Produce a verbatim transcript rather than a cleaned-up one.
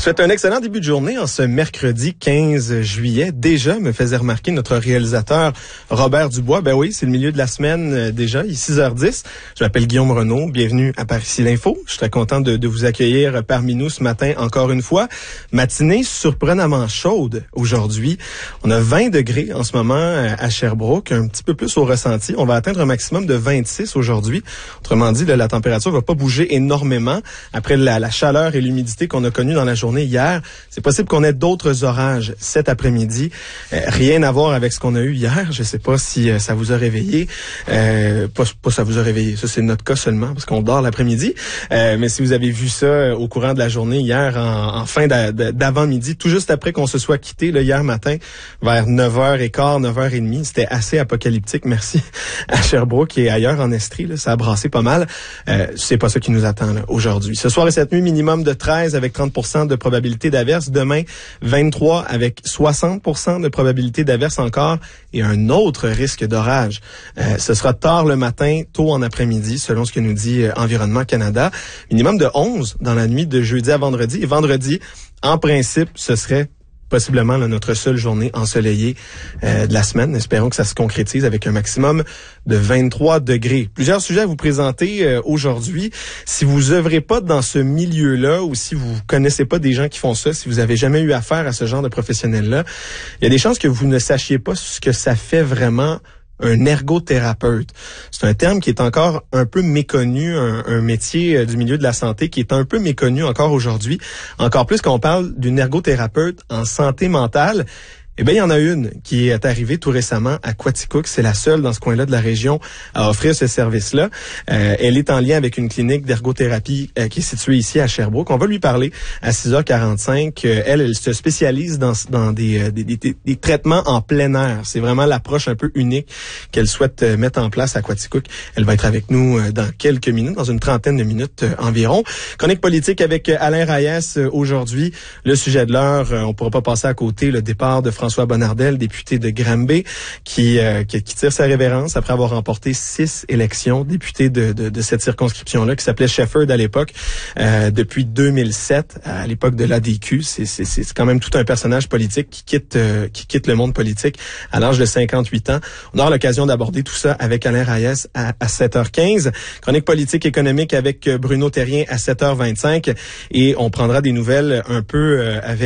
vous souhaite un excellent début de journée en ce mercredi quinze juillet. Déjà, me faisait remarquer notre réalisateur Robert Dubois. Ben oui, c'est le milieu de la semaine euh, déjà, il est six heures dix. Je m'appelle Guillaume Renaud, bienvenue à Par ici l'info. Je suis très content de, de vous accueillir parmi nous ce matin encore une fois. Matinée surprenamment chaude aujourd'hui. On a vingt degrés en ce moment à Sherbrooke, un petit peu plus au ressenti. On va atteindre un maximum de vingt-six aujourd'hui. Autrement dit, là, la température va pas bouger énormément après la, la chaleur et l'humidité qu'on a connue dans la journée hier. C'est possible qu'on ait d'autres orages cet après-midi. Euh, rien à voir avec ce qu'on a eu hier. Je sais pas si euh, ça vous a réveillé. Euh, pas, pas ça vous a réveillé. Ça, c'est notre cas seulement parce qu'on dort l'après-midi. Euh, mais si vous avez vu ça euh, au courant de la journée hier, en, en fin d'a, d'avant-midi, tout juste après qu'on se soit quitté là, hier matin, vers neuf heures quinze, neuf heures trente, c'était assez apocalyptique. Merci à Sherbrooke et ailleurs en Estrie. Là, ça a brassé pas mal. Euh, c'est pas ça qui nous attend là, aujourd'hui. Ce soir et cette nuit, minimum de treize avec trente pour cent de probabilité d'averse. Demain, vingt-trois avec soixante pour cent de probabilité d'averse encore et un autre risque d'orage. Euh, ce sera tard le matin, tôt en après-midi, selon ce que nous dit euh, Environnement Canada. Minimum de onze dans la nuit de jeudi à vendredi. Et vendredi, en principe, ce serait possiblement là, notre seule journée ensoleillée euh, de la semaine. Espérons que ça se concrétise avec un maximum de vingt-trois degrés. Plusieurs sujets à vous présenter euh, aujourd'hui. Si vous œuvrez pas dans ce milieu-là ou si vous connaissez pas des gens qui font ça, si vous avez jamais eu affaire à ce genre de professionnels-là, il y a des chances que vous ne sachiez pas ce que ça fait vraiment un ergothérapeute. C'est un terme qui est encore un peu méconnu, un, un métier du milieu de la santé qui est un peu méconnu encore aujourd'hui. Encore plus quand on parle d'une ergothérapeute en santé mentale. Eh bien, il y en a une qui est arrivée tout récemment à Quaticook. C'est la seule dans ce coin-là de la région à offrir ce service-là. Euh, elle est en lien avec une clinique d'ergothérapie euh, qui est située ici à Sherbrooke. On va lui parler à six heures quarante-cinq. Euh, elle, elle se spécialise dans, dans des, euh, des, des, des traitements en plein air. C'est vraiment l'approche un peu unique qu'elle souhaite euh, mettre en place à Quaticook. Elle va être avec nous euh, dans quelques minutes, dans une trentaine de minutes euh, environ. Chronique politique avec euh, Alain Reyes euh, aujourd'hui. Le sujet de l'heure, euh, on ne pourra pas passer à côté le départ de François Bonnardel, député de Granby, qui, euh, qui, qui tire sa révérence après avoir remporté six élections, député de, de, de cette circonscription-là, qui s'appelait Shefford à l'époque, euh, depuis deux mille sept, à l'époque de l'A D Q. C'est, c'est, c'est quand même tout un personnage politique qui quitte, euh, qui quitte le monde politique à l'âge de cinquante-huit ans. On aura l'occasion d'aborder tout ça avec Alain Reyes à, à sept heures quinze. Chronique politique économique avec Bruno Terrien à sept heures vingt-cinq. Et on prendra des nouvelles un peu euh, avec